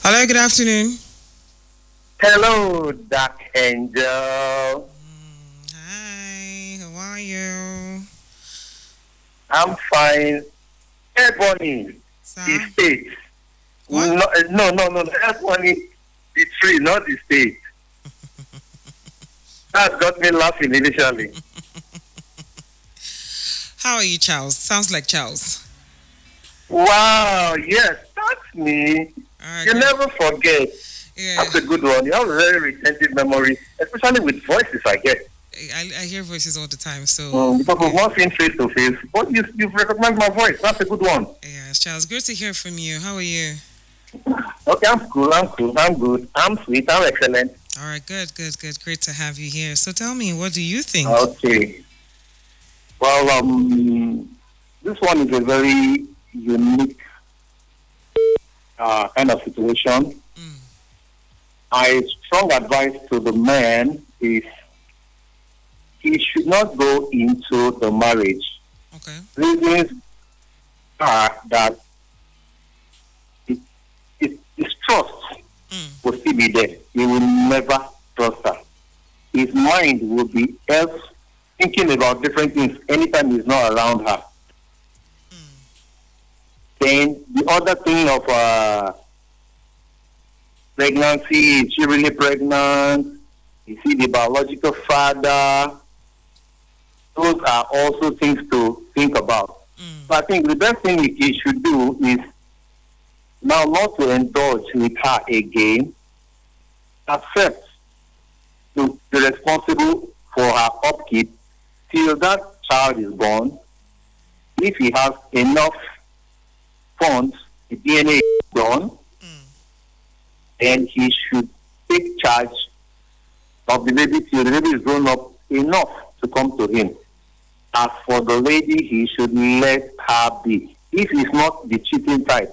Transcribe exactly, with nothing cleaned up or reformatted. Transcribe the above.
Hello, good afternoon. Hello, Dark Angel. Mm, hi, how are you? I'm fine. Hey, Bonnie, the Sir? state. What? No, uh, no, no, no. That's Bonnie, the tree, not the state. That got me laughing initially. How are you, Charles? Sounds like Charles. Wow, yes, that's me. All right, You good. never forget. Yeah, That's a good one. You have a very retentive memory, especially with voices, I guess. I, I hear voices all the time, so Mm, because we've yeah, not seen face to face, but you, you've recognized my voice. That's a good one. yeah, Charles, good to hear from you. How are you? Okay, I'm cool. I'm cool. I'm good. I'm sweet. I'm excellent. All right, good, good, good. Great to have you here. So tell me, what do you think? Okay. Well, um, this one is a very unique uh, kind of situation. Mm, My strong advice to the man is he should not go into the marriage. okay. Reasons are that it, it, his trust Mm, will still be there. He will never trust her. His mind will be else thinking about different things anytime he's not around her. mm, Then the other thing of uh, pregnancy, is she really pregnant? Is he the biological father? Those are also things to think about. mm, So I think the best thing he should do is now not to indulge with her again, accept to be responsible for her upkeep till that child is born. If he has enough funds, the D N A is done, mm. then he should take charge of the baby till the baby is grown up enough to come to him. As for the lady, he should let her be. If he's not the cheating type,